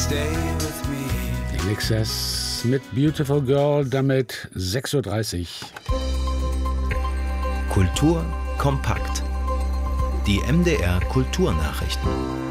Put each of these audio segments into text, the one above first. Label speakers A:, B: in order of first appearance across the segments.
A: stay with me.
B: In Excess mit Beautiful Girl, damit 6:30 Uhr.
C: Kultur kompakt. Die MDR Kulturnachrichten.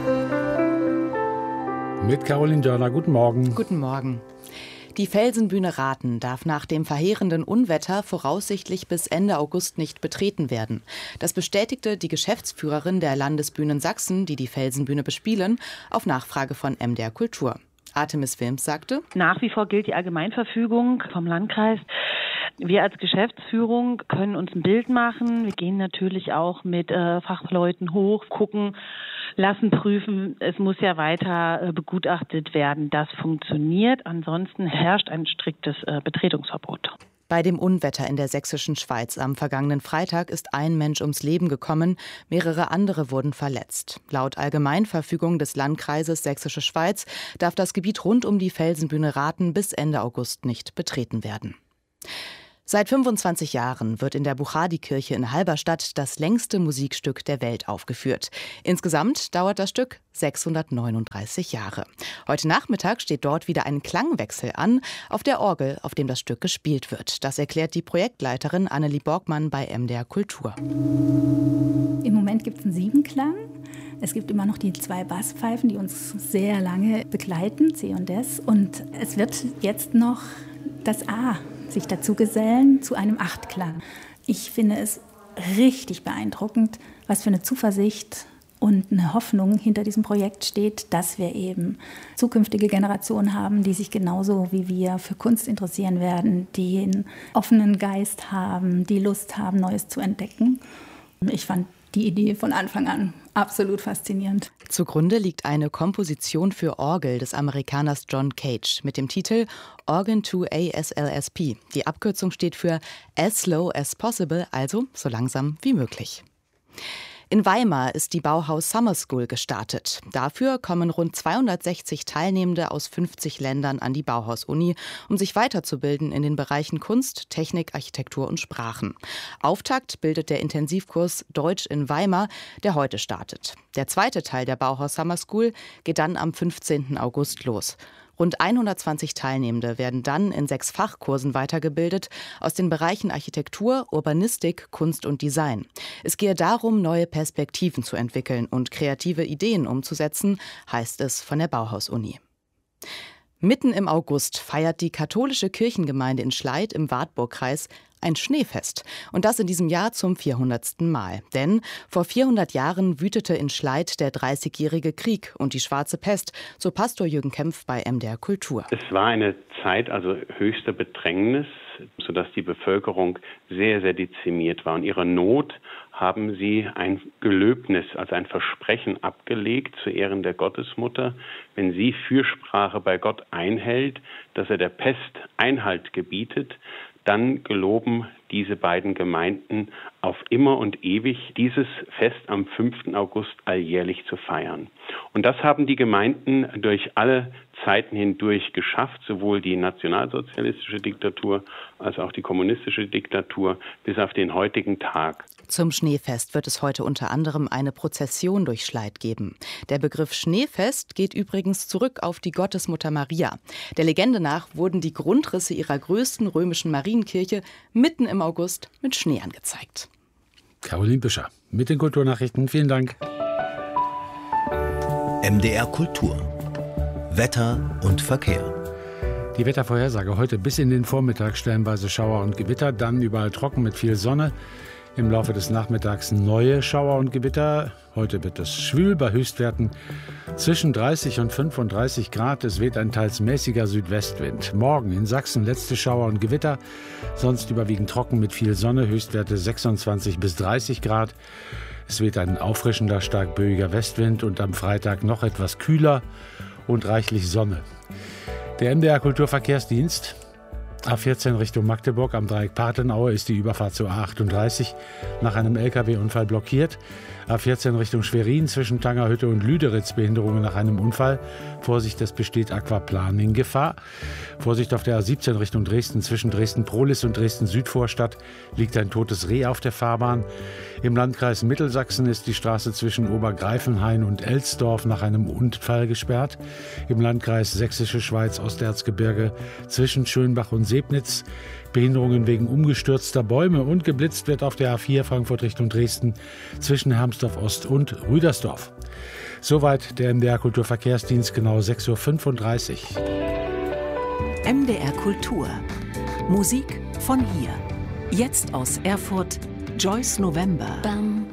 B: Mit Caroline Dörner, guten Morgen.
D: Guten Morgen. Die Felsenbühne Rathen darf nach dem verheerenden Unwetter voraussichtlich bis Ende August nicht betreten werden. Das bestätigte die Geschäftsführerin der Landesbühnen Sachsen, die die Felsenbühne bespielen, auf Nachfrage von MDR Kultur. Artemis Wilms sagte:
E: Nach wie vor gilt die Allgemeinverfügung vom Landkreis. Wir als Geschäftsführung können uns ein Bild machen. Wir gehen natürlich auch mit Fachleuten hoch, gucken, lassen prüfen. Es muss ja weiter begutachtet werden. Das funktioniert. Ansonsten herrscht ein striktes Betretungsverbot.
D: Bei dem Unwetter in der sächsischen Schweiz am vergangenen Freitag ist ein Mensch ums Leben gekommen, mehrere andere wurden verletzt. Laut Allgemeinverfügung des Landkreises Sächsische Schweiz darf das Gebiet rund um die Felsenbühne Rathen bis Ende August nicht betreten werden. Seit 25 Jahren wird in der Buchardikirche in Halberstadt das längste Musikstück der Welt aufgeführt. Insgesamt dauert das Stück 639 Jahre. Heute Nachmittag steht dort wieder ein Klangwechsel an auf der Orgel, auf dem das Stück gespielt wird. Das erklärt die Projektleiterin Annelie Borgmann bei MDR Kultur.
F: Im Moment gibt es einen Siebenklang. Es gibt immer noch die 2 Basspfeifen, die uns sehr lange begleiten, C und S. Und es wird jetzt noch das A sich dazu gesellen zu einem Achtklang. Ich finde es richtig beeindruckend, was für eine Zuversicht und eine Hoffnung hinter diesem Projekt steht, dass wir eben zukünftige Generationen haben, die sich genauso wie wir für Kunst interessieren werden, die einen offenen Geist haben, die Lust haben, Neues zu entdecken. Ich fand die Idee von Anfang an absolut faszinierend.
D: Zugrunde liegt eine Komposition für Orgel des Amerikaners John Cage mit dem Titel Organ to ASLSP. Die Abkürzung steht für As Slow as Possible, also so langsam wie möglich. In Weimar ist die Bauhaus Summer School gestartet. Dafür kommen rund 260 Teilnehmende aus 50 Ländern an die Bauhaus-Uni, um sich weiterzubilden in den Bereichen Kunst, Technik, Architektur und Sprachen. Auftakt bildet der Intensivkurs Deutsch in Weimar, der heute startet. Der zweite Teil der Bauhaus Summer School geht dann am 15. August los. Rund 120 Teilnehmende werden dann in 6 Fachkursen weitergebildet aus den Bereichen Architektur, Urbanistik, Kunst und Design. Es gehe darum, neue Perspektiven zu entwickeln und kreative Ideen umzusetzen, heißt es von der Bauhaus-Uni. Mitten im August feiert die katholische Kirchengemeinde in Schleid im Wartburgkreis ein Schneefest. Und das in diesem Jahr zum 400. Mal. Denn vor 400 Jahren wütete in Schleid der 30-jährige Krieg und die schwarze Pest, so Pastor Jürgen Kempf bei MDR Kultur.
G: Es war eine Zeit höchster Bedrängnis, sodass die Bevölkerung sehr, sehr dezimiert war. Und ihrer Not haben sie ein Gelöbnis, also ein Versprechen abgelegt zu Ehren der Gottesmutter, wenn sie Fürsprache bei Gott einhält, dass er der Pest Einhalt gebietet, dann geloben diese beiden Gemeinden auf immer und ewig dieses Fest am 5. August alljährlich zu feiern. Und das haben die Gemeinden durch alle Zeiten hindurch geschafft, sowohl die nationalsozialistische Diktatur als auch die kommunistische Diktatur bis auf den heutigen Tag.
D: Zum Schneefest wird es heute unter anderem eine Prozession durch Schleid geben. Der Begriff Schneefest geht übrigens zurück auf die Gottesmutter Maria. Der Legende nach wurden die Grundrisse ihrer größten römischen Marienkirche mitten im August mit Schnee angezeigt.
B: Caroline Büscher mit den Kulturnachrichten. Vielen Dank.
C: MDR Kultur. Wetter und Verkehr.
B: Die Wettervorhersage heute bis in den Vormittag stellenweise Schauer und Gewitter, dann überall trocken mit viel Sonne. Im Laufe des Nachmittags neue Schauer und Gewitter. Heute wird es schwül bei Höchstwerten zwischen 30 und 35 Grad. Es weht ein teils mäßiger Südwestwind. Morgen in Sachsen letzte Schauer und Gewitter. Sonst überwiegend trocken mit viel Sonne. Höchstwerte 26 bis 30 Grad. Es weht ein auffrischender, stark böiger Westwind und am Freitag noch etwas kühler und reichlich Sonne. Der MDR Kulturverkehrsdienst. A14 Richtung Magdeburg am Dreieck Parthenaue ist die Überfahrt zur A38 nach einem LKW-Unfall blockiert. A14 Richtung Schwerin zwischen Tangerhütte und Lüderitz Behinderungen nach einem Unfall. Vorsicht, es besteht Aquaplaning-Gefahr. Vorsicht auf der A17 Richtung Dresden zwischen Dresden-Prolis und Dresden-Südvorstadt liegt ein totes Reh auf der Fahrbahn. Im Landkreis Mittelsachsen ist die Straße zwischen Obergreifenhain und Elsdorf nach einem Unfall gesperrt. Im Landkreis Sächsische Schweiz Ostseegebirge zwischen Schönbach und Sebnitz Behinderungen wegen umgestürzter Bäume und geblitzt wird auf der A4 Frankfurt Richtung Dresden zwischen Hermsdorf Ost und Rüdersdorf. Soweit der MDR Kulturverkehrsdienst, genau 6:35 Uhr.
H: MDR Kultur. Musik von hier. Jetzt aus Erfurt, Joyce November.
I: Bam,